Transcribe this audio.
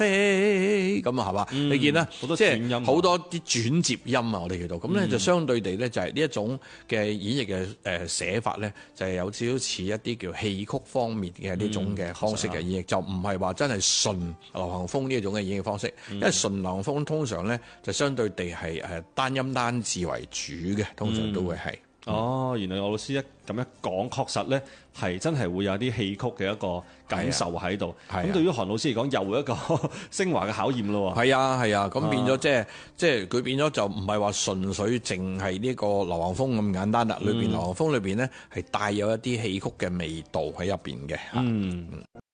咁啊，係嘛？你見啦， 好多即轉音啊係好多啲轉接音啊，我哋叫到咁咧，就相對地咧就係呢一種嘅演繹嘅寫法咧，就係有少少似一啲叫戲曲方面嘅呢種嘅方式嘅演繹，就唔係話真係純流行風呢一種嘅演繹方式，因為純流行風通常咧就相對地係單音單字為主嘅，通常都會係。 哦，原來我老師咁一講，確實咧係真係會有啲戲曲嘅一個感受喺度。咁對於韓老師嚟講，又一個升華嘅考驗咯。 係啊，咁變咗即係佢變咗就唔係話純粹淨係呢個流行風咁簡單啦。裏邊流行風裏邊咧係帶有一啲戲曲嘅味道喺入邊嘅。